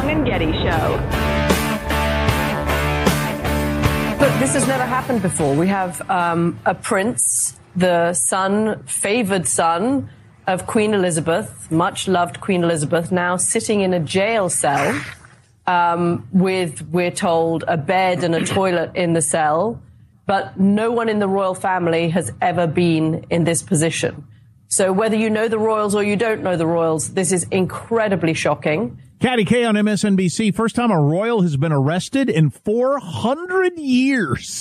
Armstrong and Getty Show. Look, this has never happened before. We have a prince, the favored son of Queen Elizabeth, much loved Queen Elizabeth, now sitting in a jail cell with, we're told, a bed and a toilet in the cell. But no one in the royal family has ever been in this position. So whether you know the royals or you don't know the royals, this is incredibly shocking. Katty Kay on MSNBC. First time a royal has been arrested in 400 years.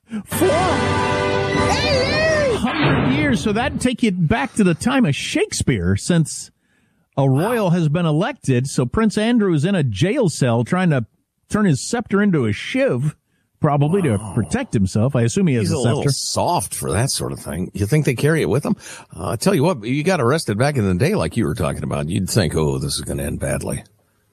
400 years. So that'd take you back to the time of Shakespeare since a royal has been elected. So Prince Andrew is in a jail cell trying to turn his scepter into a shiv. Probably to protect himself. I assume he has a scepter. He's a little soft for that sort of thing. You think they carry it with them? I tell you what, you got arrested back in the day like you were talking about. You'd think, oh, this is going to end badly.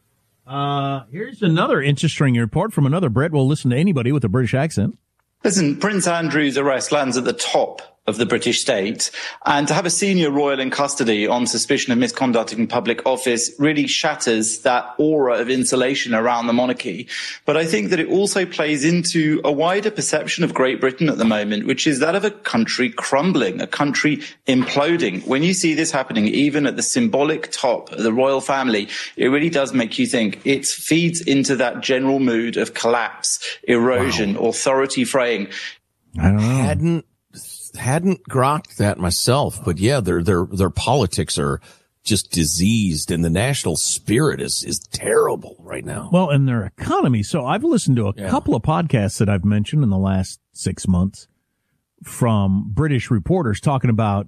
Here's another interesting report from another Brit. We'll listen to anybody with a British accent. Listen, Prince Andrew's arrest lands at the top of the British state, and to have a senior royal in custody on suspicion of misconduct in public office really shatters that aura of insulation around the monarchy. But I think that it also plays into a wider perception of Great Britain at the moment, which is that of a country crumbling, a country imploding. When you see this happening, even at the symbolic top of the royal family, it really does make you think. It feeds into that general mood of collapse, erosion, authority fraying. I don't know. Hadn't grokked that myself, but yeah, their politics are just diseased, and the national spirit is terrible right now. Well, and their economy. So I've listened to a couple of podcasts that I've mentioned in the last 6 months from British reporters talking about,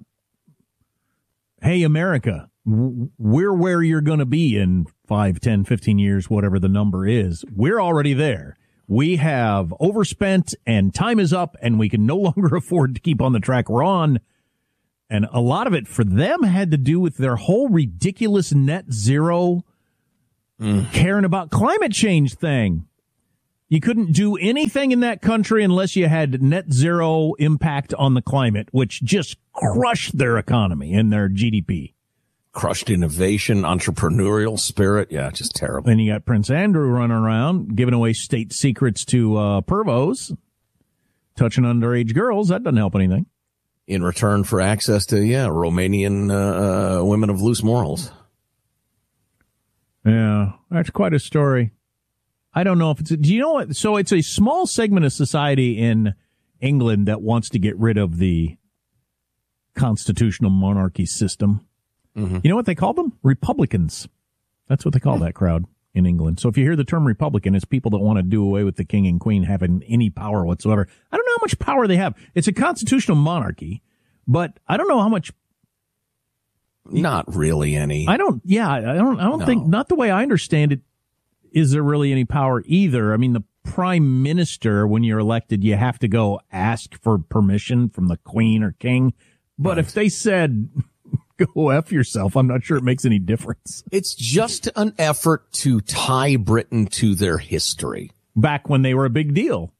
hey, America, we're where you're going to be in 5, 10, 15 years, whatever the number is. We're already there. We have overspent and time is up and we can no longer afford to keep on the track we're on. And a lot of it for them had to do with their whole ridiculous net zero caring about climate change thing. You couldn't do anything in that country unless you had net zero impact on the climate, which just crushed their economy and their GDP. Crushed innovation, entrepreneurial spirit. Yeah, just terrible. Then you got Prince Andrew running around, giving away state secrets to pervos, touching underage girls. That doesn't help anything. In return for access to, Romanian women of loose morals. Yeah, that's quite a story. I don't know if it's... Do you know what? So it's a small segment of society in England that wants to get rid of the constitutional monarchy system. Mm-hmm. You know what they call them? Republicans. That's what they call that crowd in England. So if you hear the term Republican, it's people that want to do away with the king and queen having any power whatsoever. I don't know how much power they have. It's a constitutional monarchy, but I don't know how much. Not really any. I don't think, not the way I understand it, is there really any power either. I mean, the prime minister, when you're elected, you have to go ask for permission from the queen or king. But if they said, go F yourself, I'm not sure it makes any difference. It's just an effort to tie Britain to their history. Back when they were a big deal.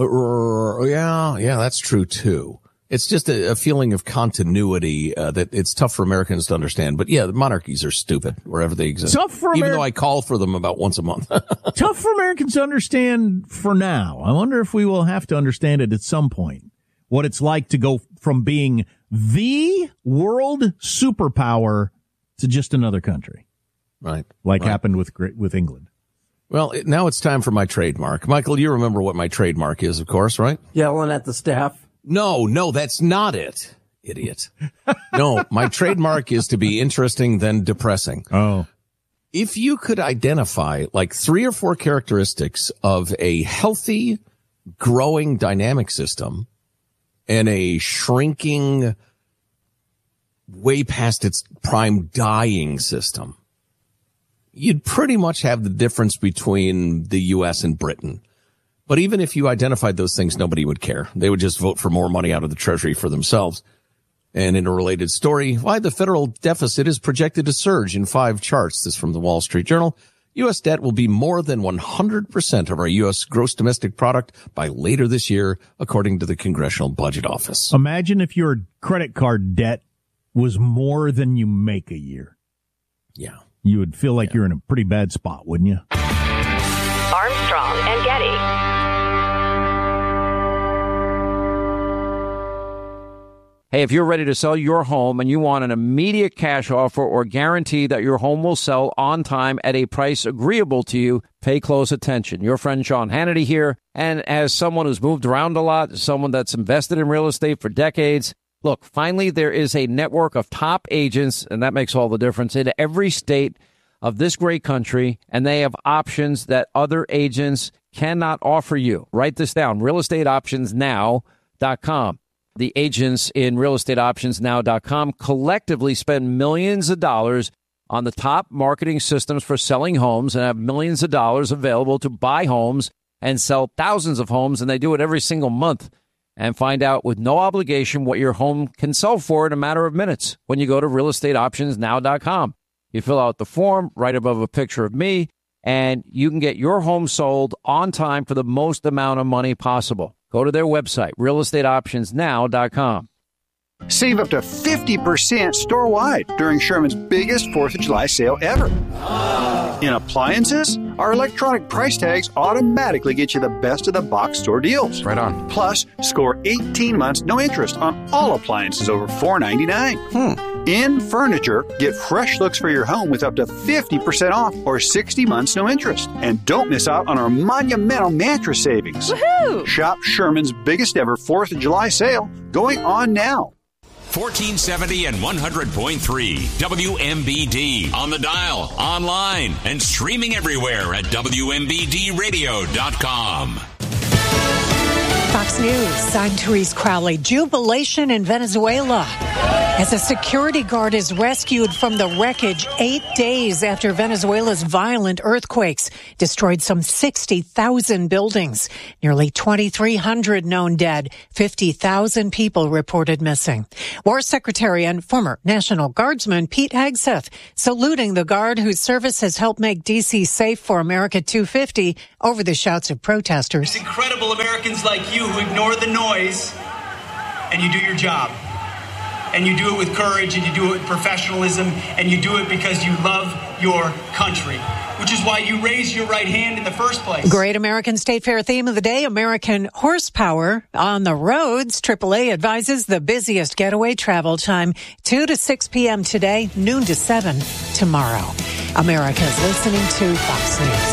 Yeah, that's true too. It's just a feeling of continuity that it's tough for Americans to understand. But yeah, the monarchies are stupid wherever they exist. Even though I call for them about once a month. Tough for Americans to understand for now. I wonder if we will have to understand it at some point. What it's like to go from being the world superpower to just another country. Right. Happened with England. Well, now it's time for my trademark. Michael, you remember what my trademark is, of course, right? Yelling at the staff. No, that's not it, idiot. No, my trademark is to be interesting then depressing. Oh. If you could identify like 3 or 4 characteristics of a healthy, growing dynamic system and a shrinking, way past its prime dying system, you'd pretty much have the difference between the U.S. and Britain. But even if you identified those things, nobody would care. They would just vote for more money out of the Treasury for themselves. And in a related story, why the federal deficit is projected to surge in 5 charts. This from the Wall Street Journal. U.S. debt will be more than 100% of our U.S. gross domestic product by later this year, according to the Congressional Budget Office. Imagine if your credit card debt was more than you make a year. Yeah. You would feel like you're in a pretty bad spot, wouldn't you? Armstrong and Getty. Hey, if you're ready to sell your home and you want an immediate cash offer or guarantee that your home will sell on time at a price agreeable to you, pay close attention. Your friend Sean Hannity here. And as someone who's moved around a lot, someone that's invested in real estate for decades, look, finally there is a network of top agents, and that makes all the difference, in every state of this great country, and they have options that other agents cannot offer you. Write this down, realestateoptionsnow.com. The agents in realestateoptionsnow.com collectively spend millions of dollars on the top marketing systems for selling homes and have millions of dollars available to buy homes and sell thousands of homes, and they do it every single month. And find out with no obligation what your home can sell for in a matter of minutes when you go to realestateoptionsnow.com. You fill out the form right above a picture of me, and you can get your home sold on time for the most amount of money possible. Go to their website, realestateoptionsnow.com. Save up to 50% store-wide during Sherman's biggest 4th of July sale ever. In appliances, our electronic price tags automatically get you the best of the box store deals. Right on. Plus, score 18 months no interest on all appliances over $4.99. In furniture, get fresh looks for your home with up to 50% off or 60 months no interest. And don't miss out on our monumental mattress savings. Woohoo! Shop Sherman's biggest ever 4th of July sale going on now. 1470 and 100.3 WMBD on the dial, online, and streaming everywhere at WMBDradio.com. Fox News, I'm Therese Crowley. Jubilation in Venezuela as a security guard is rescued from the wreckage 8 days after Venezuela's violent earthquakes destroyed some 60,000 buildings. Nearly 2,300 known dead, 50,000 people reported missing. War Secretary and former National Guardsman Pete Hegseth saluting the guard whose service has helped make D.C. safe for America 250 over the shouts of protesters. It's incredible Americans like you who ignore the noise and you do your job. And you do it with courage, and you do it with professionalism, and you do it because you love your country, which is why you raise your right hand in the first place. Great American State Fair theme of the day, American horsepower on the roads. AAA advises the busiest getaway travel time, 2 to 6 p.m. today, noon to 7 tomorrow. America's listening to Fox News.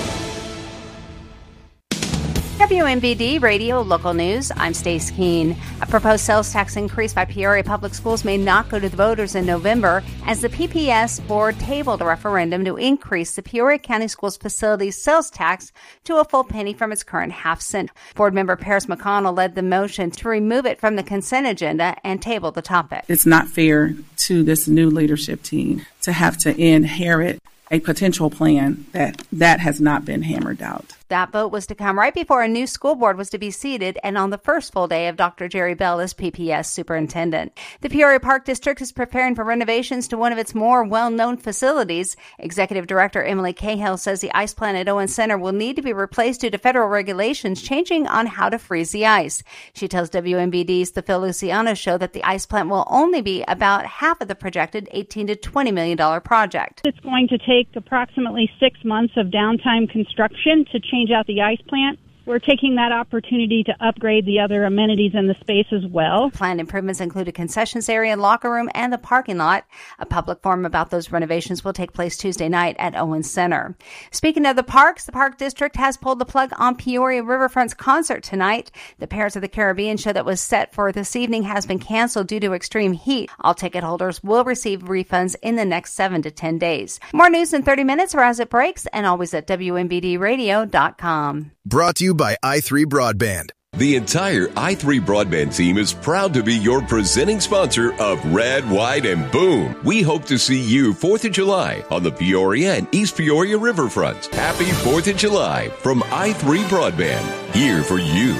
WMBD Radio Local News. I'm Stace Keene. A proposed sales tax increase by Peoria Public Schools may not go to the voters in November as the PPS board tabled a referendum to increase the Peoria County Schools facilities sales tax to a full penny from its current half-cent. Board member Paris McConnell led the motion to remove it from the consent agenda and table the topic. It's not fair to this new leadership team to have to inherit a potential plan that has not been hammered out. That vote was to come right before a new school board was to be seated and on the first full day of Dr. Jerry Bell as PPS superintendent. The Peoria Park District is preparing for renovations to one of its more well-known facilities. Executive Director Emily Cahill says the ice plant at Owen Center will need to be replaced due to federal regulations changing on how to freeze the ice. She tells WMBD's The Phil Luciano Show that the ice plant will only be about half of the projected $18 to $20 million project. It's going to take approximately 6 months of downtime construction to change out the ice plant. We're taking that opportunity to upgrade the other amenities in the space as well. Planned improvements include a concessions area, locker room, and the parking lot. A public forum about those renovations will take place Tuesday night at Owen Center. Speaking of the parks, the Park District has pulled the plug on Peoria Riverfront's concert tonight. The Pirates of the Caribbean show that was set for this evening has been canceled due to extreme heat. All ticket holders will receive refunds in the next 7 to 10 days. More news in 30 minutes or as it breaks, and always at WMBDradio.com. Brought to you by i3 Broadband. The entire i3 Broadband team is proud to be your presenting sponsor of Red, White, and Boom. We hope to see you 4th of July on the Peoria and East Peoria riverfronts. Happy 4th of July from i3 Broadband. Here for you.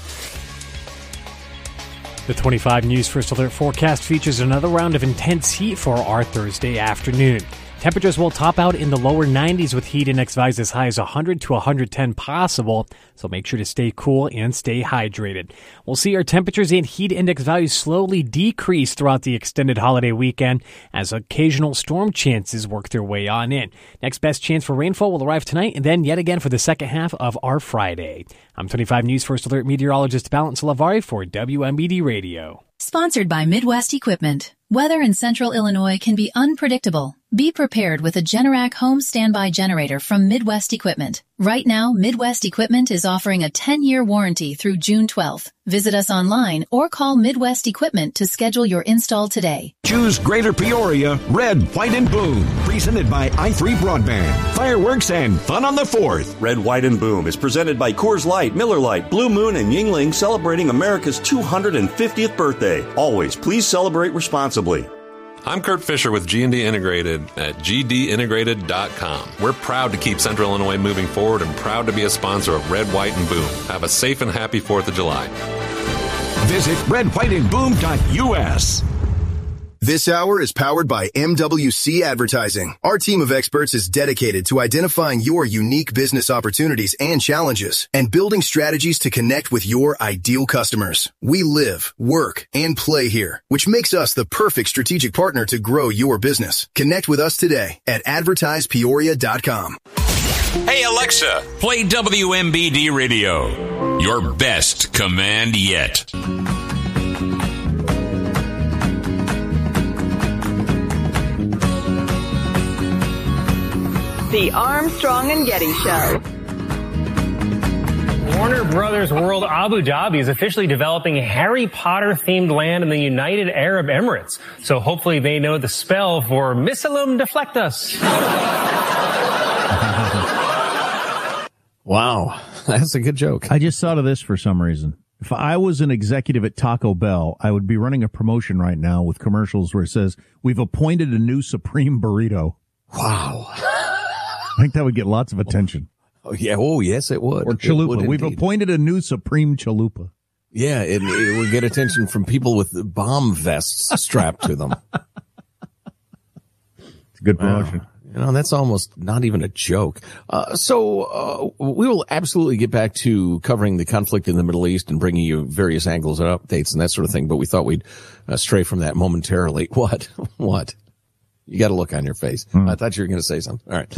The 25 News First Alert forecast features another round of intense heat for our Thursday afternoon. Temperatures will top out in the lower 90s with heat index values as high as 100 to 110 possible, so make sure to stay cool and stay hydrated. We'll see our temperatures and heat index values slowly decrease throughout the extended holiday weekend as occasional storm chances work their way on in. Next best chance for rainfall will arrive tonight and then yet again for the second half of our Friday. I'm 25 News First Alert meteorologist Valence Lavari for WMBD Radio. Sponsored by Midwest Equipment. Weather in central Illinois can be unpredictable. Be prepared with a Generac home standby generator from Midwest Equipment. Right now, Midwest Equipment is offering a 10-year warranty through June 12th. Visit us online or call Midwest Equipment to schedule your install today. Choose Greater Peoria, Red, White, and Boom. Presented by i3 Broadband. Fireworks and fun on the 4th. Red, White, and Boom is presented by Coors Light, Miller Lite, Blue Moon, and Yuengling, celebrating America's 250th birthday. Always, please celebrate responsibly. I'm Kurt Fisher with G&D Integrated at gdintegrated.com. We're proud to keep Central Illinois moving forward and proud to be a sponsor of Red, White, and Boom. Have a safe and happy 4th of July. Visit redwhiteandboom.us. This hour is powered by MWC Advertising. Our team of experts is dedicated to identifying your unique business opportunities and challenges and building strategies to connect with your ideal customers. We live, work, and play here, which makes us the perfect strategic partner to grow your business. Connect with us today at advertisepeoria.com. Hey Alexa, play WMBD Radio. Your best command yet. The Armstrong and Getty Show. Warner Brothers World Abu Dhabi is officially developing a Harry Potter-themed land in the United Arab Emirates. So hopefully they know the spell for Missalum Deflectus. Wow, that's a good joke. I just thought of this for some reason. If I was an executive at Taco Bell, I would be running a promotion right now with commercials where it says, "We've appointed a new Supreme Burrito." Wow. I think that would get lots of attention. Oh, yeah. Oh, yes, it would. Or chalupa. We've appointed a new Supreme Chalupa. Yeah, it would get attention from people with bomb vests strapped to them. It's a good promotion. You know, that's almost not even a joke. So we will absolutely get back to covering the conflict in the Middle East and bringing you various angles and updates and that sort of thing, but we thought we'd stray from that momentarily. What? You got a look on your face. I thought you were going to say something. All right.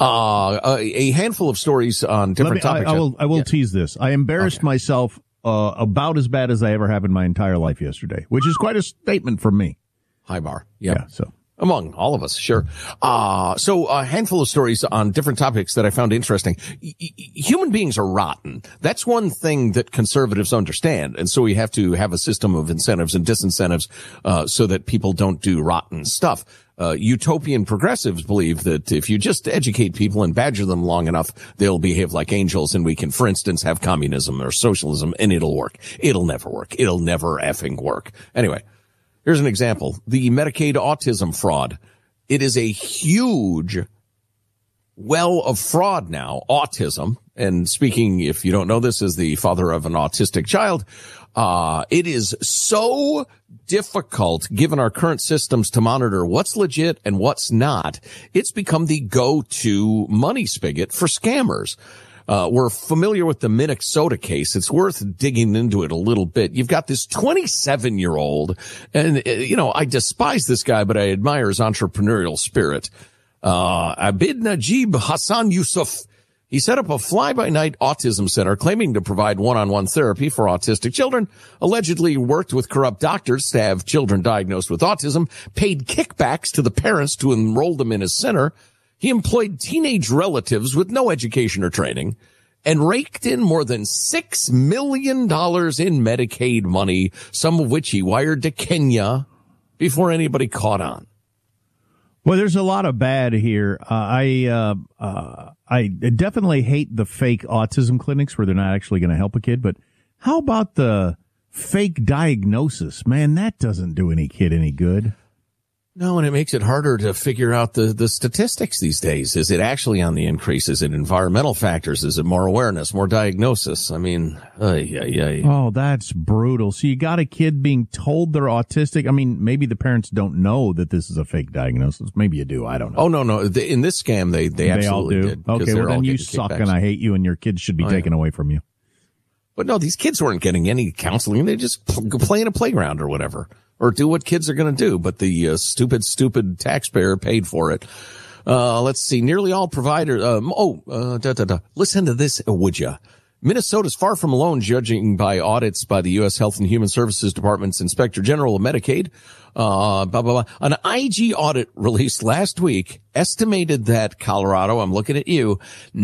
A handful of stories on different topics. I will tease this. I embarrassed myself about as bad as I ever have in my entire life yesterday, which is quite a statement from me. High bar. Yep. Yeah. So among all of us, sure. So a handful of stories on different topics that I found interesting. Human beings are rotten. That's one thing that conservatives understand. And so we have to have a system of incentives and disincentives, so that people don't do rotten stuff. Utopian progressives believe that if you just educate people and badger them long enough, they'll behave like angels, and we can, for instance, have communism or socialism, and it'll work. It'll never work. It'll never effing work. Anyway, here's an example. The Medicaid autism fraud. It is a huge well of fraud now, autism. And speaking, if you don't know this, as the father of an autistic child, it is so difficult, given our current systems, to monitor what's legit and what's not. It's become the go-to money spigot for scammers. We're familiar with the Minnesota case. It's worth digging into it a little bit. You've got this 27-year-old, and, I despise this guy, but I admire his entrepreneurial spirit. Abid Najib Hassan Yusuf. He set up a fly-by-night autism center claiming to provide one-on-one therapy for autistic children, allegedly worked with corrupt doctors to have children diagnosed with autism, paid kickbacks to the parents to enroll them in his center. He employed teenage relatives with no education or training and raked in more than $6 million in Medicaid money, some of which he wired to Kenya before anybody caught on. Well, there's a lot of bad here. I definitely hate the fake autism clinics where they're not actually going to help a kid. But how about the fake diagnosis? Man, that doesn't do any kid any good. No, and it makes it harder to figure out the statistics these days. Is it actually on the increase? Is it environmental factors? Is it more awareness, more diagnosis? I mean, Oh, that's brutal. So you got a kid being told they're autistic. I mean, maybe the parents don't know that this is a fake diagnosis. Maybe you do. I don't know. Oh, no. In this scam, they absolutely all do. did. Okay, well, then you suck and I hate you and your kids should be taken away from you. But no, these kids weren't getting any counseling. They just play in a playground or whatever. Or do what kids are going to do, but the stupid taxpayer paid for it. Let's see. Nearly all providers. Listen to this, would ya? Minnesota's far from alone, judging by audits by the U.S. Health and Human Services Department's Inspector General of Medicaid. An IG audit released last week estimated that Colorado, I'm looking at you,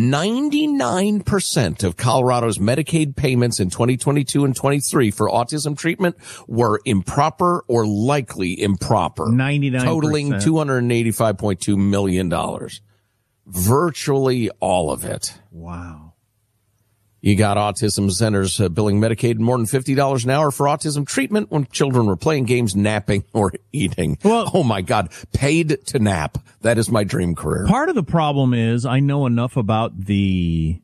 99% of Colorado's Medicaid payments in 2022 and 23 for autism treatment were improper or likely improper. 99%. Totaling $285.2 million. Virtually all of it. Wow. You got autism centers billing Medicaid more than $50 an hour for autism treatment when children were playing games, napping, or eating. Well, oh my God, paid to nap. That is my dream career. Part of the problem is I know enough about the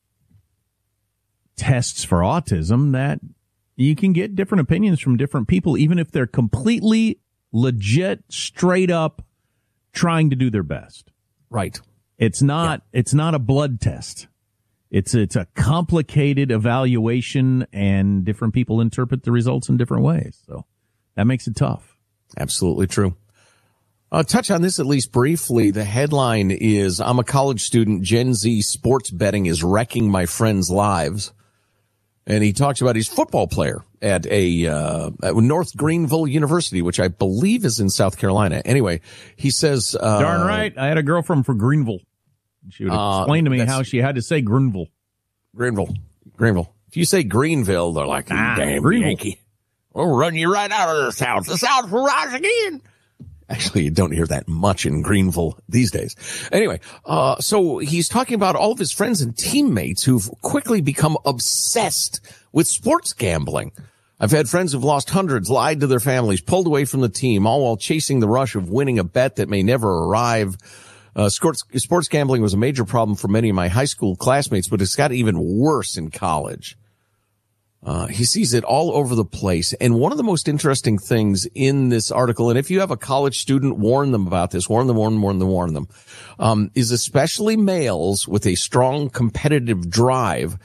tests for autism that you can get different opinions from different people, even if they're completely legit, straight up trying to do their best. Right. It's not a blood test. It's a complicated evaluation, and different people interpret the results in different ways. So that makes it tough. Absolutely true. Touch on this at least briefly. The headline is, I'm a college student. Gen Z sports betting is wrecking my friends' lives. And he talks about his football player at at North Greenville University, which I believe is in South Carolina. Anyway, he says, darn right. I had a girlfriend from Greenville. She would explain to me how she had to say Greenville. Greenville. If you say Greenville, they're like, damn Greenville. Yankee. We'll run you right out of the South. The South will rise again. Actually, you don't hear that much in Greenville these days. Anyway, so he's talking about all of his friends and teammates who've quickly become obsessed with sports gambling. I've had friends who've lost hundreds, lied to their families, pulled away from the team, all while chasing the rush of winning a bet that may never arrive. Sports gambling was a major problem for many of my high school classmates, but it's got even worse in college. He sees it all over the place. And one of the most interesting things in this article, and if you have a college student, warn them about this, warn them, is especially males with a strong competitive drive.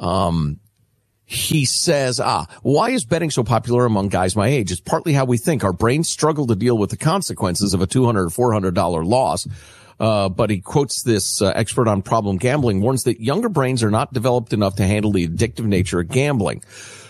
He says, why is betting so popular among guys my age? It's partly how we think. Our brains struggle to deal with the consequences of a $200 or $400 loss. But he quotes this expert on problem gambling, warns that younger brains are not developed enough to handle the addictive nature of gambling.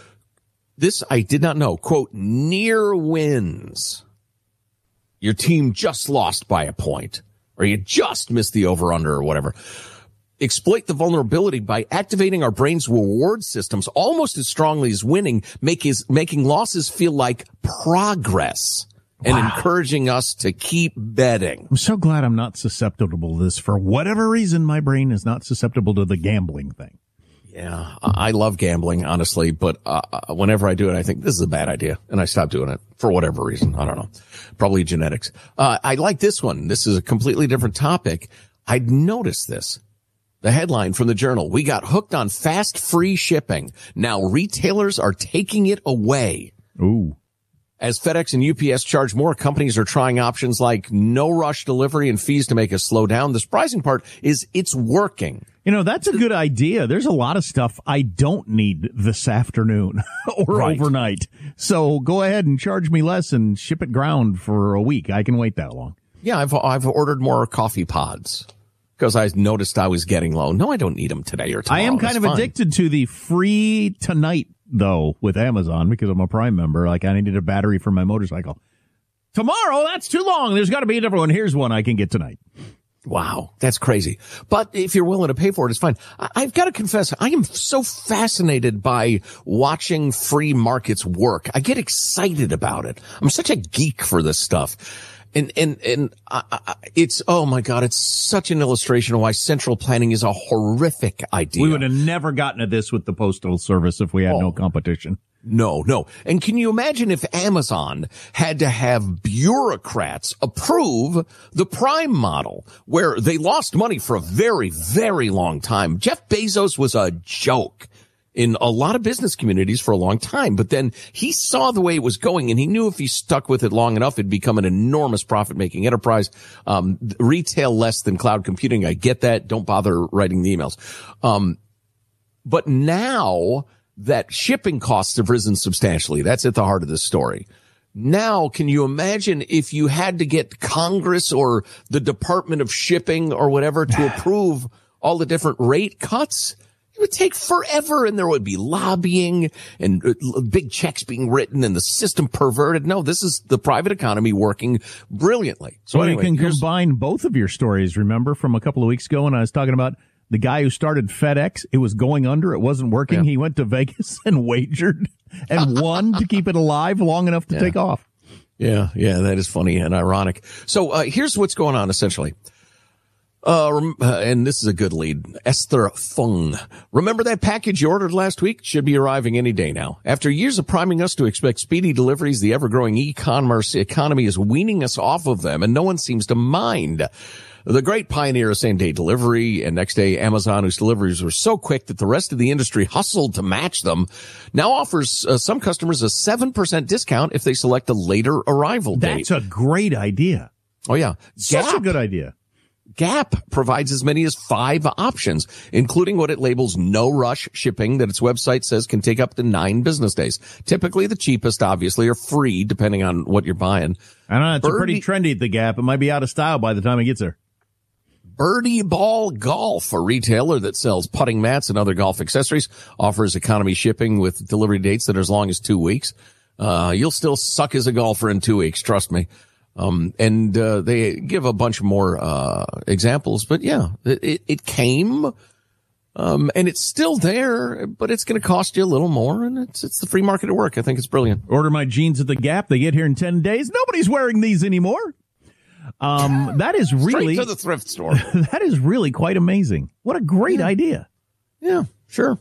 This I did not know. Quote, near wins. Your team just lost by a point, or you just missed the over-under or whatever. Exploit the vulnerability by activating our brain's reward systems almost as strongly as winning, making losses feel like progress. And encouraging us to keep betting. I'm so glad I'm not susceptible to this. For whatever reason, my brain is not susceptible to the gambling thing. Yeah, I love gambling, honestly, but whenever I do it, I think this is a bad idea, and I stop doing it for whatever reason. I don't know. Probably genetics. I like this one. This is a completely different topic. I'd noticed this. The headline from the Journal, we got hooked on fast, free shipping. Now retailers are taking it away. Ooh. As FedEx and UPS charge more, companies are trying options like no rush delivery and fees to make us slow down. The surprising part is it's working. You know, that's a good idea. There's a lot of stuff I don't need this afternoon or overnight. So go ahead and charge me less and ship it ground for a week. I can wait that long. Yeah, I've ordered more coffee pods because I noticed I was getting low. No, I don't need them today or tomorrow. I am kind of addicted to the free tonight, though, with Amazon, because I'm a Prime member. Like, I needed a battery for my motorcycle. Tomorrow, that's too long. There's got to be a different one. Here's one I can get tonight. Wow, that's crazy. But if you're willing to pay for it, it's fine. I've got to confess, I am so fascinated by watching free markets work. I get excited about it. I'm such a geek for this stuff. And it's, oh my God, it's such an illustration of why central planning is a horrific idea. We would have never gotten to this with the Postal Service if we had no competition. No. And can you imagine if Amazon had to have bureaucrats approve the Prime model, where they lost money for a very, very long time? Jeff Bezos was a joke in a lot of business communities for a long time, but then he saw the way it was going, and he knew if he stuck with it long enough, it'd become an enormous profit-making enterprise. Retail less than cloud computing. I get that. Don't bother writing the emails. But now that shipping costs have risen substantially, that's at the heart of this story. Now, can you imagine if you had to get Congress or the Department of Shipping or whatever to approve all the different rate cuts? It would take forever, and there would be lobbying and big checks being written and the system perverted. No, this is the private economy working brilliantly. So anyway, you can combine both of your stories, remember, from a couple of weeks ago when I was talking about the guy who started FedEx. It was going under. It wasn't working. Yeah. He went to Vegas and wagered and won to keep it alive long enough to take off. Yeah, that is funny and ironic. So here's what's going on, essentially. And this is a good lead. Esther Fung. Remember that package you ordered last week? Should be arriving any day now. After years of priming us to expect speedy deliveries, the ever-growing e-commerce economy is weaning us off of them, and no one seems to mind. The great pioneer of same-day delivery and next-day Amazon, whose deliveries were so quick that the rest of the industry hustled to match them, now offers some customers a 7% discount if they select a later arrival date. That's a great idea. Oh, yeah. Such a good idea. Gap provides as many as 5 options, including what it labels no rush shipping that its website says can take up to 9 business days. Typically the cheapest, obviously, are free depending on what you're buying. I don't know. It's pretty trendy at the Gap. It might be out of style by the time it gets there. Birdie Ball Golf, a retailer that sells putting mats and other golf accessories, offers economy shipping with delivery dates that are as long as 2 weeks. You'll still suck as a golfer in 2 weeks, trust me. And they give a bunch more examples, but yeah, it came, and it's still there, but it's going to cost you a little more, and it's the free market at work. I think it's brilliant. Order my jeans at the Gap. They get here in 10 days. Nobody's wearing these anymore. That is really straight to the thrift store. That is really quite amazing. What a great idea. Yeah, sure.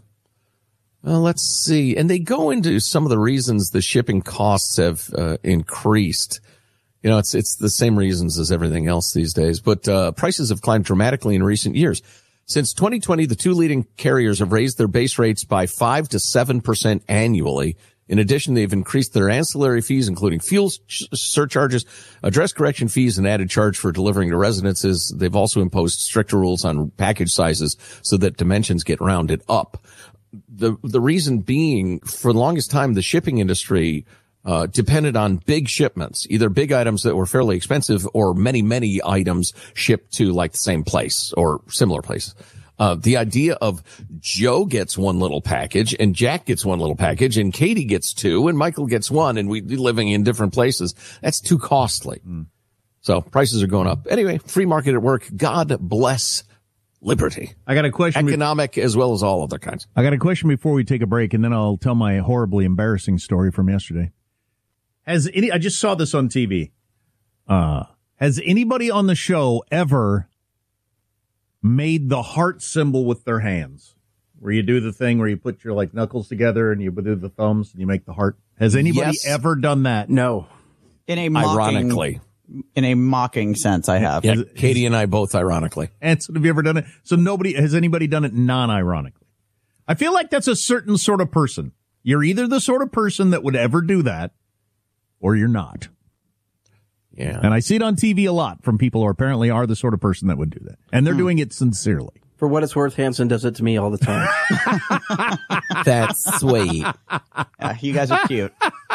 Let's see. And they go into some of the reasons the shipping costs have increased. You know, it's the same reasons as everything else these days, but prices have climbed dramatically in recent years. Since 2020, the 2 leading carriers have raised their base rates by 5 to 7% annually. In addition, they've increased their ancillary fees, including fuel surcharges, address correction fees, and added charge for delivering to residences. They've also imposed stricter rules on package sizes so that dimensions get rounded up. The reason being, for the longest time, the shipping industry depended on big shipments, either big items that were fairly expensive or many items shipped to like the same place or similar places. The idea of Joe gets 1 little package and Jack gets 1 little package and Katie gets 2 and Michael gets 1 and we living in different places. That's too costly. So prices are going up. Anyway, free market at work. God bless liberty. I got a question. Economic as well as all other kinds. I got a question before we take a break, and then I'll tell my horribly embarrassing story from yesterday. I just saw this on TV. Has anybody on the show ever made the heart symbol with their hands, where you do the thing where you put your knuckles together and you do the thumbs and you make the heart? Has anybody ever done that? No. Ironically. In a mocking sense, I have. Yeah, Katie and I both ironically. And so have you ever done it? So has anybody done it non-ironically? I feel like that's a certain sort of person. You're either the sort of person that would ever do that, or you're not. Yeah. And I see it on TV a lot from people who apparently are the sort of person that would do that. And they're doing it sincerely. For what it's worth, Hanson does it to me all the time. That's sweet. You guys are cute.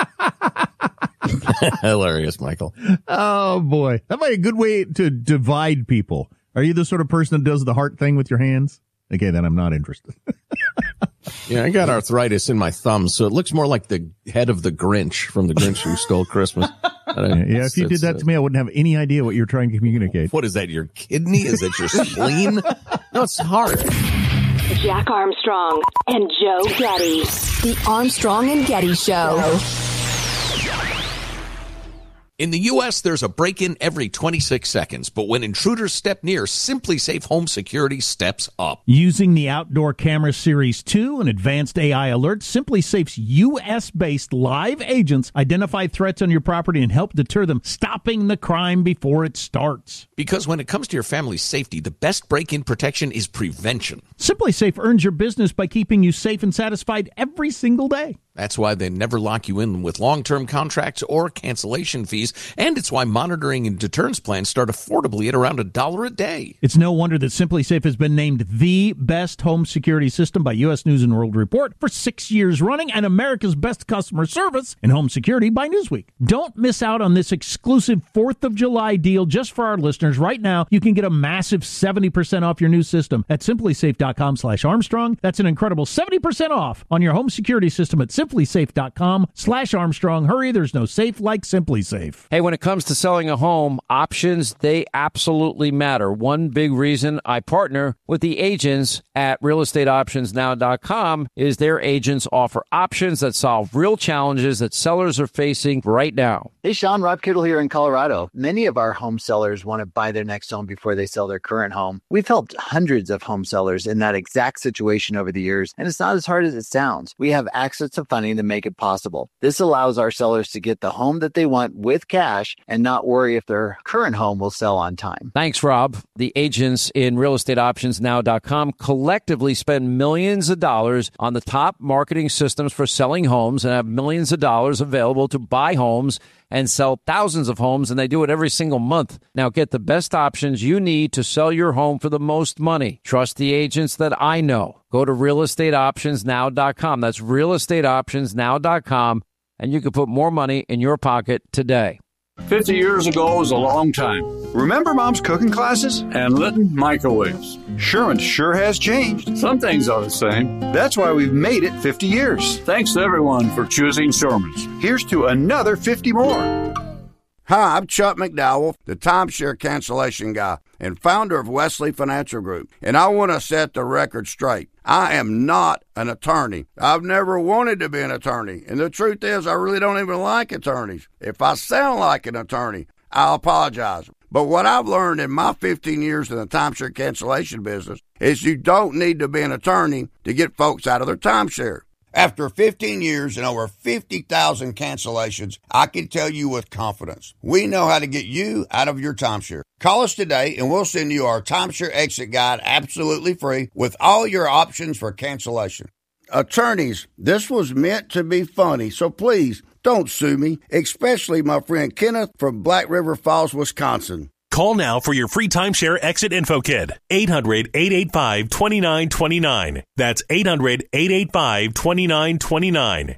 Hilarious, Michael. Oh, boy. That might be a good way to divide people. Are you the sort of person that does the heart thing with your hands? Okay, then I'm not interested. Yeah, I got arthritis in my thumb, so it looks more like the head of the Grinch from The Grinch Who Stole Christmas. Yeah, if you did that to me, I wouldn't have any idea what you're trying to communicate. What is that, your kidney? Is that your spleen? No, it's heart. Jack Armstrong and Joe Getty. The Armstrong and Getty Show. In the U.S., there's a break-in every 26 seconds, but when intruders step near, SimpliSafe Home Security steps up. Using the Outdoor Camera Series 2 and advanced AI alerts, SimpliSafe's U.S.-based live agents identify threats on your property and help deter them, stopping the crime before it starts. Because when it comes to your family's safety, the best break-in protection is prevention. SimpliSafe earns your business by keeping you safe and satisfied every single day. That's why they never lock you in with long-term contracts or cancellation fees, and it's why monitoring and deterrence plans start affordably at around $1 a day. It's no wonder that SimpliSafe has been named the best home security system by U.S. News & World Report for 6 years running and America's best customer service in home security by Newsweek. Don't miss out on this exclusive 4th of July deal just for our listeners. Right now, you can get a massive 70% off your new system at simplisafe.com/Armstrong. That's an incredible 70% off on your home security system at simplisafe.com/Armstrong. Hurry, there's no safe like SimpliSafe. Hey, when it comes to selling a home, options, they absolutely matter. One big reason I partner with the agents at realestateoptionsnow.com is their agents offer options that solve real challenges that sellers are facing right now. Hey, Sean, Rob Kittle here in Colorado. Many of our home sellers want to buy their next home before they sell their current home. We've helped hundreds of home sellers in that exact situation over the years, and it's not as hard as it sounds. We have access to funding to make it possible. This allows our sellers to get the home that they want with cash and not worry if their current home will sell on time. Thanks, Rob. The agents in realestateoptionsnow.com collectively spend millions of dollars on the top marketing systems for selling homes and have millions of dollars available to buy homes and sell thousands of homes, and they do it every single month. Now get the best options you need to sell your home for the most money. Trust the agents that I know. Go to realestateoptionsnow.com. That's realestateoptionsnow.com, and you can put more money in your pocket today. 50 years ago was a long time. Remember Mom's cooking classes? And Litton microwaves. Sherwin sure has changed. Some things are the same. That's why we've made it 50 years. Thanks to everyone for choosing Sherman's. Here's to another 50 more. Hi, I'm Chuck McDowell, the timeshare cancellation guy and founder of Wesley Financial Group. And I want to set the record straight. I am not an attorney. I've never wanted to be an attorney. And the truth is, I really don't even like attorneys. If I sound like an attorney, I'll apologize. But what I've learned in my 15 years in the timeshare cancellation business is you don't need to be an attorney to get folks out of their timeshare. After 15 years and over 50,000 cancellations, I can tell you with confidence, we know how to get you out of your timeshare. Call us today and we'll send you our timeshare exit guide absolutely free with all your options for cancellation. Attorneys, this was meant to be funny, so please don't sue me, especially my friend Kenneth from Black River Falls, Wisconsin. Call now for your free timeshare exit info kit. 800-885-2929. That's 800-885-2929.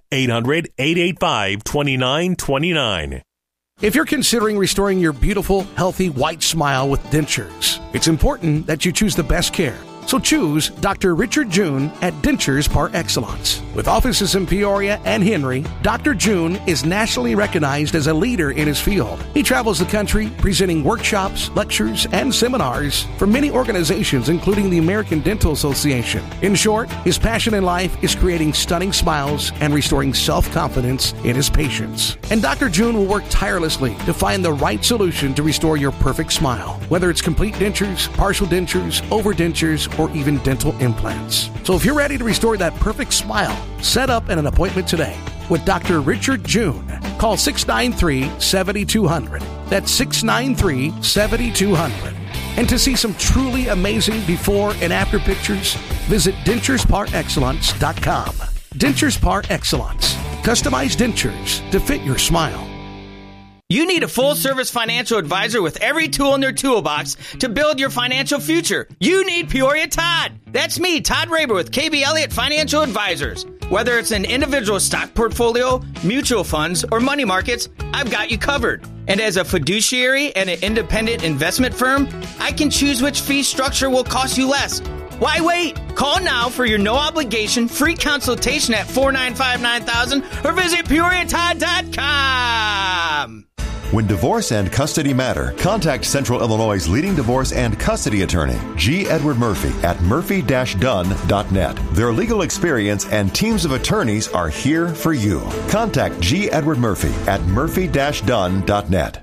800-885-2929. If you're considering restoring your beautiful, healthy, white smile with dentures, it's important that you choose the best care. So choose Dr. Richard June at Dentures Par Excellence. With offices in Peoria and Henry, Dr. June is nationally recognized as a leader in his field. He travels the country presenting workshops, lectures, and seminars for many organizations, including the American Dental Association. In short, his passion in life is creating stunning smiles and restoring self-confidence in his patients. And Dr. June will work tirelessly to find the right solution to restore your perfect smile, whether it's complete dentures, partial dentures, overdentures, or even dental implants. So if you're ready to restore that perfect smile, set up an appointment today with Dr. Richard June. Call 693-7200. That's 693-7200. And to see some truly amazing before and after pictures, visit denturesparexcellence.com. Dentures Par Excellence. Customized dentures to fit your smile. You need a full-service financial advisor with every tool in their toolbox to build your financial future. You need Peoria Todd. That's me, Todd Raber with KB Elliott Financial Advisors. Whether it's an individual stock portfolio, mutual funds, or money markets, I've got you covered. And as a fiduciary and an independent investment firm, I can choose which fee structure will cost you less. Why wait? Call now for your no-obligation free consultation at 495-9000 or visit PeoriaTodd.com. When divorce and custody matter, contact Central Illinois' leading divorce and custody attorney, G. Edward Murphy, at murphy-dunn.net. Their legal experience and teams of attorneys are here for you. Contact G. Edward Murphy at murphy-dunn.net.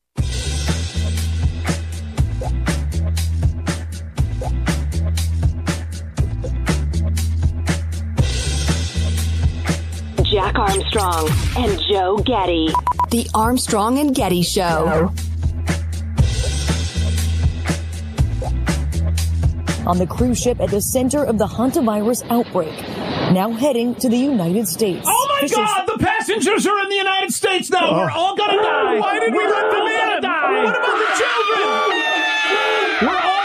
Jack Armstrong and Joe Getty. The Armstrong and Getty Show. On the cruise ship at the center of the hantavirus outbreak, now heading to the United States. Oh my God! The passengers are in the United States now. We're all gonna die. Why did we let them in? Die. What about the children? We're all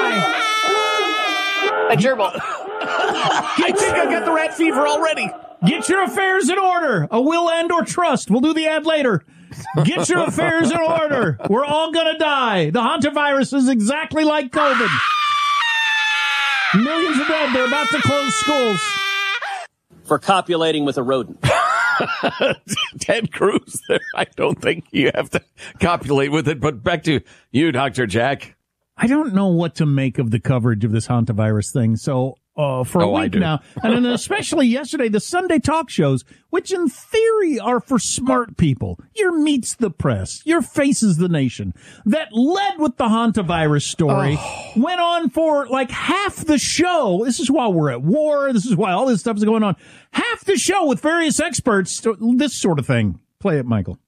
gonna die. A gerbil. I think I got the rat fever already. Get your affairs in order. A will and or trust. We'll do the ad later. Get your affairs in order. We're all gonna die. The hantavirus is exactly like COVID. Millions are dead. They're about to close schools. For copulating with a rodent. Ted Cruz there. I don't think you have to copulate with it, but back to you, Dr. Jack. I don't know what to make of the coverage of this hantavirus thing. So for a week now, and then especially yesterday, the Sunday talk shows, which in theory are for smart people, your Meets the Press, your Faces the Nation, that led with the hantavirus story, went on for like half the show. This is why we're at war. This is why all this stuff is going on. Half the show with various experts, this sort of thing. Play it, Michael.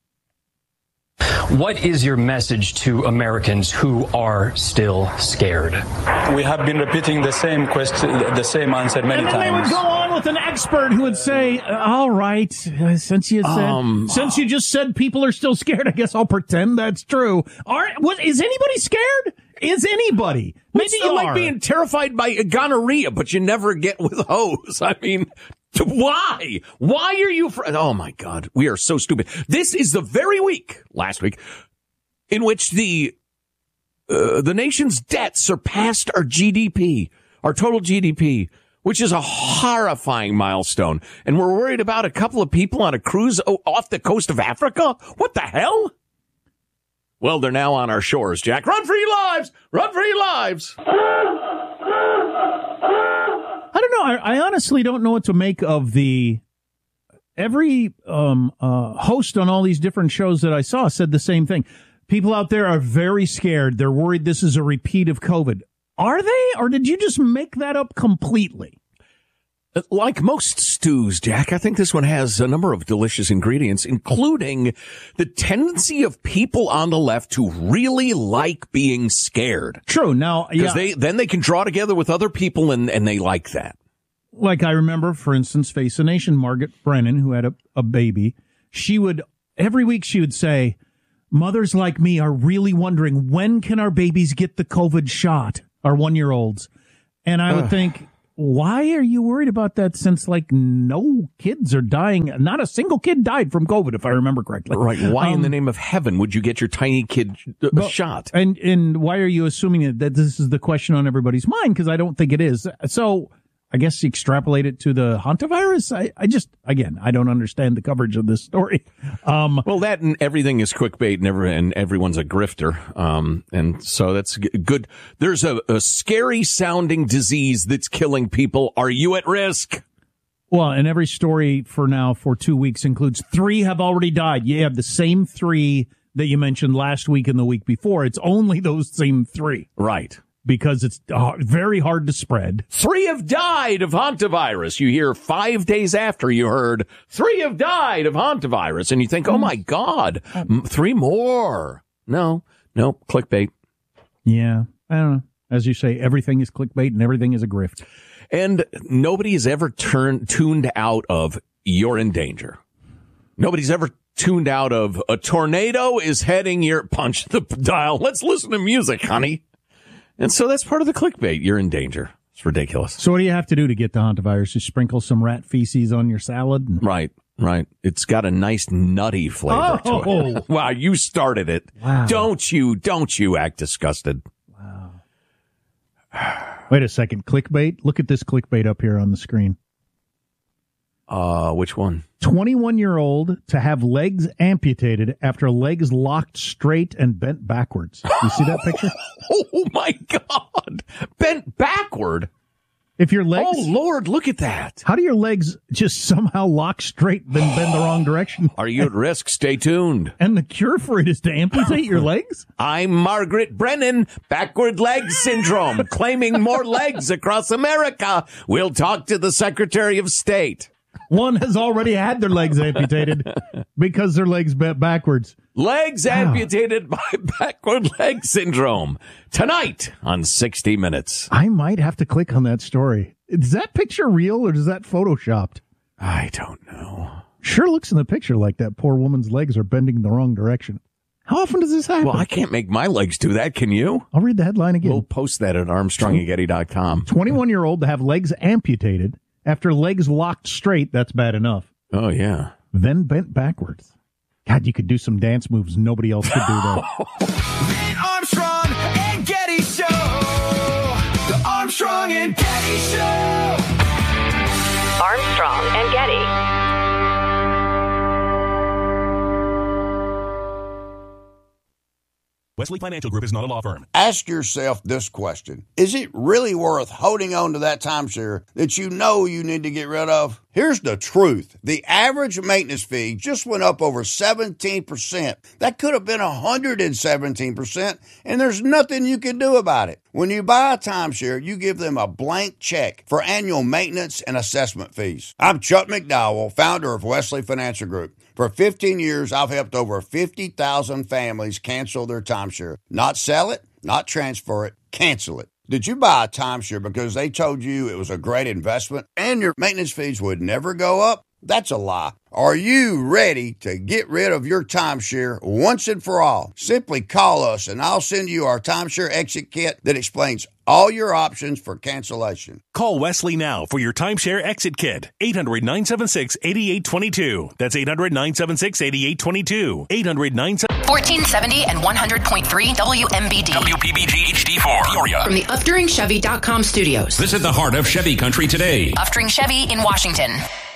What is your message to Americans who are still scared? We have been repeating the same question, the same answer many times. And then they would go on with an expert who would say, all right, since you just said people are still scared, I guess I'll pretend that's true. Is anybody scared? Is anybody? Maybe you like being terrified by gonorrhea, but you never get with hose. I mean, why? Why are you oh my God, we are so stupid. This is the very week, last week, in which the nation's debt surpassed our GDP, our total GDP, which is a horrifying milestone. And we're worried about a couple of people on a cruise off the coast of Africa? What the hell? Well, they're now on our shores, Jack. Run for your lives! Run for your lives! I don't know. I honestly don't know what to make of every host on all these different shows that I saw said the same thing. People out there are very scared. They're worried this is a repeat of COVID. Are they? Or did you just make that up completely? Like most stews, Jack, I think this one has a number of delicious ingredients, including the tendency of people on the left to really like being scared. True. Now, yeah. Because they can draw together with other people and they like that. Like I remember, for instance, Face the Nation, Margaret Brennan, who had a baby, every week she would say, mothers like me are really wondering, when can our babies get the COVID shot, our 1-year-olds? And I would think, why are you worried about that, since no kids are dying? Not a single kid died from COVID, if I remember correctly. Right. Why in the name of heaven would you get your tiny kid shot? And why are you assuming that this is the question on everybody's mind? Because I don't think it is. So I guess extrapolate it to the hantavirus. I don't understand the coverage of this story. Well, that and everything is clickbait and everyone's a grifter. And so that's good. There's a scary sounding disease that's killing people. Are you at risk? Well, and every story for 2 weeks includes 3 have already died. You have the same 3 that you mentioned last week and the week before. It's only those same 3. Right. Because it's very hard to spread. 3 have died of hantavirus. You hear 5 days after you heard 3 have died of hantavirus. And you think, oh, my God, 3 more. No, clickbait. Yeah, I don't know. As you say, everything is clickbait and everything is a grift. And nobody has ever tuned out of you're in danger. Nobody's ever tuned out of a tornado is heading your punch the dial. Let's listen to music, honey. And so that's part of the clickbait. You're in danger. It's ridiculous. So what do you have to do to get the hantavirus? Just sprinkle some rat feces on your salad? Right. It's got a nice nutty flavor to it. Wow, you started it. Wow. Don't you act disgusted. Wow. Wait a second. Clickbait? Look at this clickbait up here on the screen. Which one? 21-year-old to have legs amputated after legs locked straight and bent backwards. You see that picture? Oh, my God. Bent backward? If your legs... Oh, Lord, look at that. How do your legs just somehow lock straight then bend the wrong direction? Are you at risk? Stay tuned. And the cure for it is to amputate your legs? I'm Margaret Brennan, backward leg syndrome, claiming more legs across America. We'll talk to the Secretary of State. One has already had their legs amputated because their legs bent backwards. Legs amputated by backward leg syndrome. Tonight on 60 Minutes. I might have to click on that story. Is that picture real or is that photoshopped? I don't know. Sure looks in the picture like that poor woman's legs are bending the wrong direction. How often does this happen? Well, I can't make my legs do that. Can you? I'll read the headline again. We'll post that at ArmstrongandGetty.com. 21-year-old to have legs amputated after legs locked straight. That's bad enough. Oh, yeah. Then bent backwards. God, you could do some dance moves nobody else could do, though. The Armstrong and Getty Show. The Armstrong and Getty Show. Armstrong and Getty. Wesley Financial Group is not a law firm. Ask yourself this question. Is it really worth holding on to that timeshare that you know you need to get rid of? Here's the truth. The average maintenance fee just went up over 17%. That could have been 117%, and there's nothing you can do about it. When you buy a timeshare, you give them a blank check for annual maintenance and assessment fees. I'm Chuck McDowell, founder of Wesley Financial Group. For 15 years, I've helped over 50,000 families cancel their timeshare. Not sell it, not transfer it, cancel it. Did you buy a timeshare because they told you it was a great investment and your maintenance fees would never go up? That's a lie. Are you ready to get rid of your timeshare once and for all? Simply call us and I'll send you our timeshare exit kit that explains all your options for cancellation. Call Wesley now for your timeshare exit kit. 800-976-8822. That's 800-976-8822. 1470 and 100.3 WMBD. WPBG HD4. Peoria. From the UfteringChevy.com studios. Visit the heart of Chevy country today. Uftering Chevy in Washington.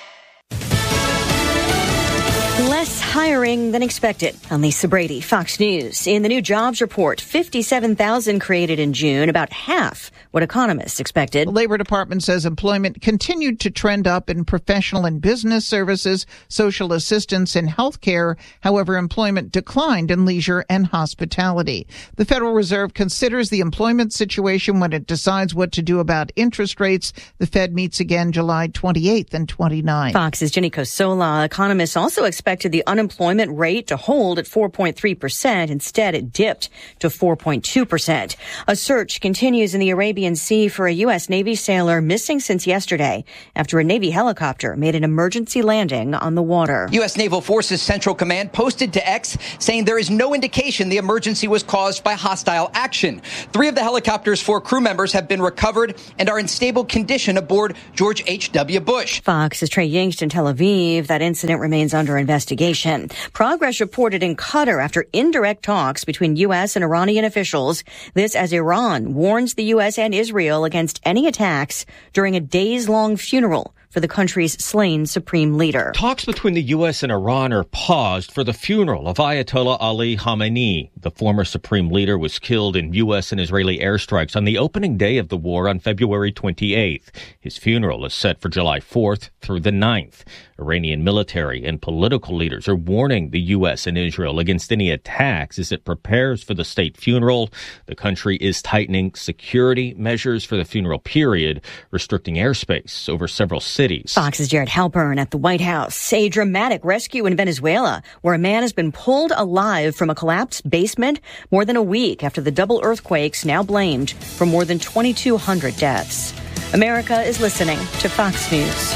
Less hiring than expected. I'm Lisa Brady, Fox News. In the new jobs report, 57,000 created in June, about half what economists expected. The Labor Department says employment continued to trend up in professional and business services, social assistance, and health care. However, employment declined in leisure and hospitality. The Federal Reserve considers the employment situation when it decides what to do about interest rates. The Fed meets again July 28th and 29th. Fox's Jenny Cosola. Economists also expected the unemployment rate to hold at 4.3%. Instead, it dipped to 4.2%. A search continues in the Arabian Sea for a U.S. Navy sailor missing since yesterday after a Navy helicopter made an emergency landing on the water. U.S. Naval Forces Central Command posted to X saying there is no indication the emergency was caused by hostile action. 3 of the helicopter's 4 crew members have been recovered and are in stable condition aboard George H.W. Bush. Fox's Trey Yingst in Tel Aviv. That incident remains under investigation. Progress reported in Qatar after indirect talks between U.S. and Iranian officials. This as Iran warns the U.S. and Israel against any attacks during a days-long funeral for the country's slain supreme leader. Talks between the U.S. and Iran are paused for the funeral of Ayatollah Ali Khamenei. The former supreme leader was killed in U.S. and Israeli airstrikes on the opening day of the war on February 28th. His funeral is set for July 4th through the 9th. Iranian military and political leaders are warning the U.S. and Israel against any attacks as it prepares for the state funeral. The country is tightening security measures for the funeral period, restricting airspace over several cities. Fox's Jared Halpern at the White House. A dramatic rescue in Venezuela where a man has been pulled alive from a collapsed basement more than a week after the double earthquakes now blamed for more than 2,200 deaths. America is listening to Fox News.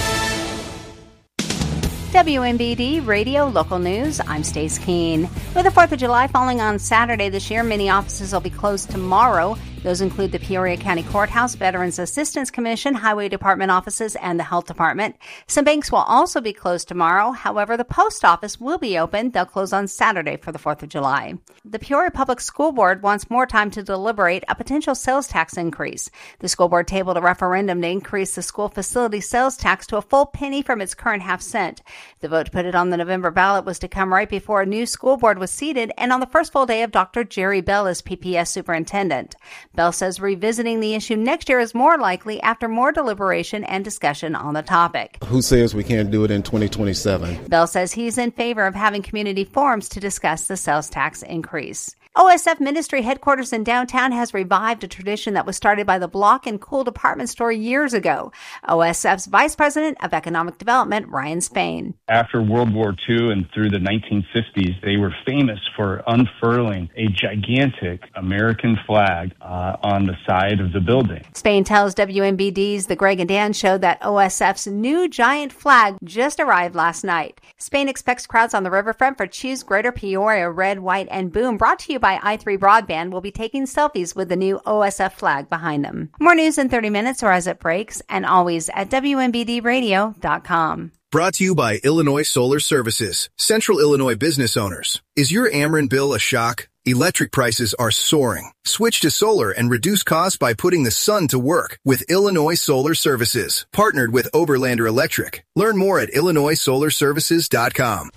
WMBD Radio Local News, I'm Stace Keene. With the 4th of July falling on Saturday this year, many offices will be closed tomorrow. Those include the Peoria County Courthouse, Veterans Assistance Commission, Highway Department offices, and the Health Department. Some banks will also be closed tomorrow. However, the post office will be open. They'll close on Saturday for the 4th of July. The Peoria Public School Board wants more time to deliberate a potential sales tax increase. The school board tabled a referendum to increase the school facility sales tax to a full penny from its current half-cent. The vote to put it on the November ballot was to come right before a new school board was seated and on the first full day of Dr. Jerry Bell as PPS superintendent. Bell says revisiting the issue next year is more likely after more deliberation and discussion on the topic. Who says we can't do it in 2027? Bell says he's in favor of having community forums to discuss the sales tax increase. OSF Ministry headquarters in downtown has revived a tradition that was started by the Block and Cool department store years ago. OSF's Vice President of Economic Development, Ryan Spain. After World War II and through the 1950s, they were famous for unfurling a gigantic American flag on the side of the building. Spain tells WMBD's The Greg and Dan Show that OSF's new giant flag just arrived last night. Spain expects crowds on the riverfront for Choose Greater Peoria Red, White, and Boom, brought to you by i3 Broadband, will be taking selfies with the new OSF flag behind them. More news in 30 minutes or as it breaks, and always at WMBDradio.com. Brought to you by Illinois Solar Services, Central Illinois business owners. Is your Ameren bill a shock? Electric prices are soaring. Switch to solar and reduce costs by putting the sun to work with Illinois Solar Services, partnered with Oberlander Electric. Learn more at IllinoisSolarServices.com.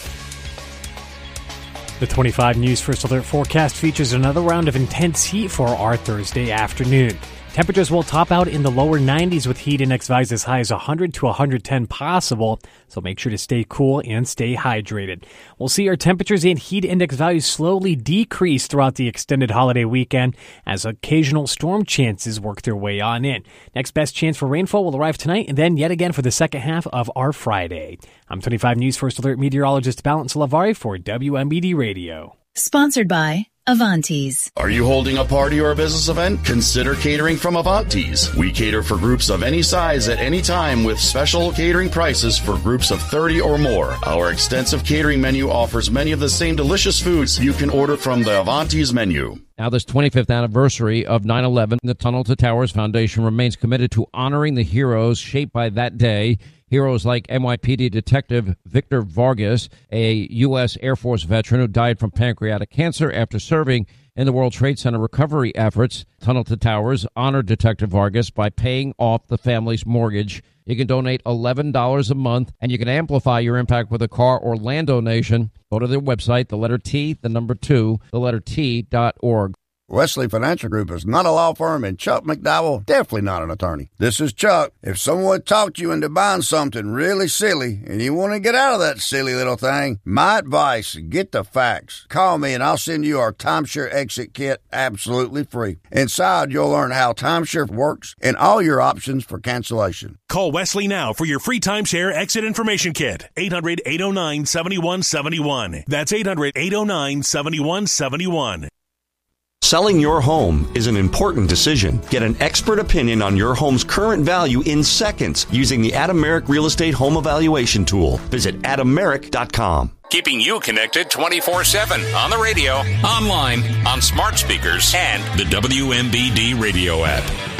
The 25 News First Alert forecast features another round of intense heat for our Thursday afternoon. Temperatures will top out in the lower 90s with heat index values as high as 100 to 110 possible, so make sure to stay cool and stay hydrated. We'll see our temperatures and heat index values slowly decrease throughout the extended holiday weekend as occasional storm chances work their way on in. Next best chance for rainfall will arrive tonight and then yet again for the second half of our Friday. I'm 25 News First Alert meteorologist Valent Salavari for WMBD Radio. Sponsored by Avantes. Are you holding a party or a business event? Consider catering from Avantes. We cater for groups of any size at any time with special catering prices for groups of 30 or more. Our extensive catering menu offers many of the same delicious foods you can order from the Avantes menu. Now, this 25th anniversary of 9/11, the Tunnel to Towers Foundation remains committed to honoring the heroes shaped by that day. Heroes like NYPD Detective Victor Vargas, a U.S. Air Force veteran who died from pancreatic cancer after serving in the World Trade Center recovery efforts. Tunnel to Towers honored Detective Vargas by paying off the family's mortgage. You can donate $11 a month, and you can amplify your impact with a car or land donation. Go to their website, the letter T, the number 2, the letter T.org. Wesley Financial Group is not a law firm, and Chuck McDowell definitely not an attorney. This is Chuck. If someone talked you into buying something really silly and you want to get out of that silly little thing, my advice, get the facts. Call me and I'll send you our timeshare exit kit absolutely free. Inside, you'll learn how timeshare works and all your options for cancellation. Call Wesley now for your free timeshare exit information kit. 800-809-7171. That's 800-809-7171. Selling your home is an important decision. Get an expert opinion on your home's current value in seconds using the Adameric Real Estate Home Evaluation Tool. Visit adameric.com. Keeping you connected 24/7 on the radio, online, on smart speakers, and the WMBD radio app.